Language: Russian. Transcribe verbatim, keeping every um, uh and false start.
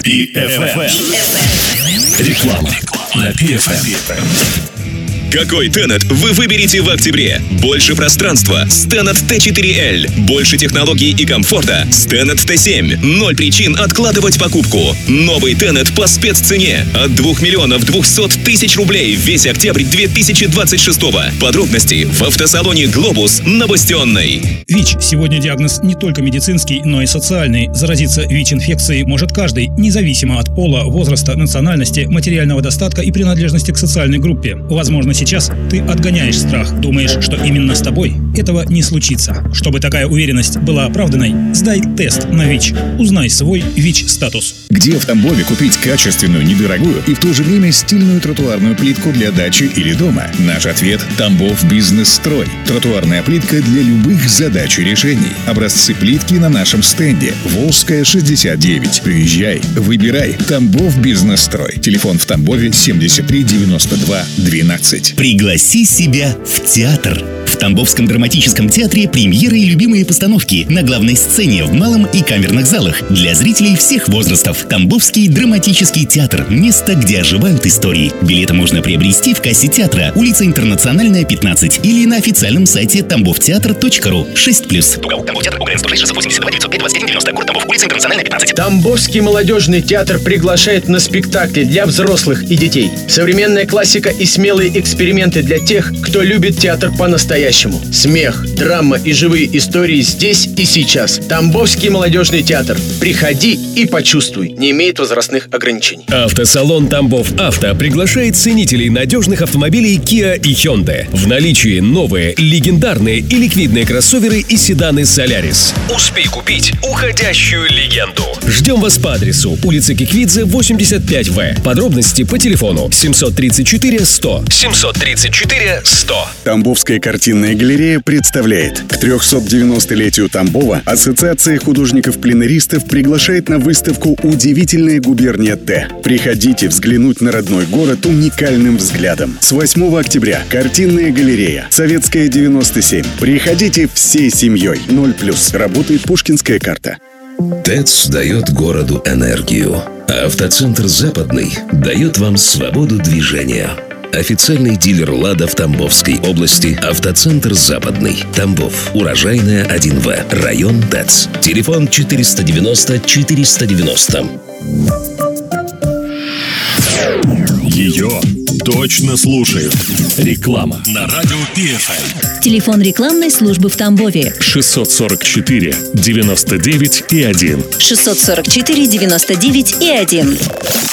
пи эф эм. Реклама на пи эф эм. Какой Tenet вы выберете в октябре? Больше пространства с Tenet ти четыре эл. Больше технологий и комфорта с Tenet ти семь. Ноль причин откладывать покупку. Новый Tenet по спеццене от двух миллионов двухсот тысяч рублей весь октябрь две тысячи двадцать шестого. Подробности в автосалоне «Глобус» на Бастионной. ВИЧ. Сегодня диагноз не только медицинский, но и социальный. Заразиться ВИЧ-инфекцией может каждый, независимо от пола, возраста, национальности, материального достатка и принадлежности к социальной группе. Возможно, сейчас ты отгоняешь страх, думаешь, что именно с тобой этого не случится. Чтобы такая уверенность была оправданной, сдай тест на ВИЧ. Узнай свой ВИЧ-статус. Где в Тамбове купить качественную, недорогую и в то же время стильную тротуарную плитку для дачи или дома? Наш ответ – Тамбов Бизнес-строй. Тротуарная плитка для любых задач и решений. Образцы плитки на нашем стенде. Волжская, шестьдесят девять. Приезжай, выбирай. Тамбов Бизнес-строй. Телефон в Тамбове семьдесят три девяносто два двенадцать. Пригласи себя в театр. В Тамбовском драматическом театре премьеры и любимые постановки на главной сцене, в малом и камерных залах для зрителей всех возрастов. Тамбовский драматический театр – место, где оживают истории. Билеты можно приобрести в кассе театра, улица Интернациональная, пятнадцать, или на официальном сайте тамбовтеатр точка ру. шесть плюс. Тамбовтеатр, УГРН сто шесть шестьсот восемьдесят два девятьсот пять двадцать один девяносто, город Тамбов, улица Интернациональная, пятнадцать. Тамбовский молодежный театр приглашает на спектакли для взрослых и детей. Современная классика и смелые эксперименты для тех, кто любит театр по-настоящему. Смех, драма и живые истории здесь и сейчас. Тамбовский молодежный театр. Приходи и почувствуй. Не имеет возрастных ограничений. Автосалон Тамбов Авто приглашает ценителей надежных автомобилей Kia и Hyundai. В наличии новые, легендарные и ликвидные кроссоверы и седаны Solaris. Успей купить уходящую легенду. Ждем вас по адресу улица Киквидзе, восемьдесят пять вэ. Подробности по телефону семьсот тридцать четыре сто. семьсот тридцать четыре сто. Тамбовская картинная галерея представляет: к трехсотдевяностолетию Тамбова Ассоциация художников-пленэристов приглашает на выставку «Удивительная губерния Т». Приходите взглянуть на родной город уникальным взглядом. С восьмого октября. Картинная галерея. Советская, девяносто семь. Приходите всей семьей. ноль плюс. Работает Пушкинская карта. ТЭЦ дает городу энергию, а автоцентр «Западный» дает вам свободу движения. Официальный дилер «Лада» в Тамбовской области. Автоцентр «Западный». Тамбов. Урожайная, один вэ. Район ТЭЦ. Телефон четыреста девяносто четыреста девяносто. Ее точно слушают. Реклама на радио пи эф эм. Телефон рекламной службы в Тамбове шестьсот сорок четыре девяносто девять и один. шестьсот сорок четыре девяносто девять и один.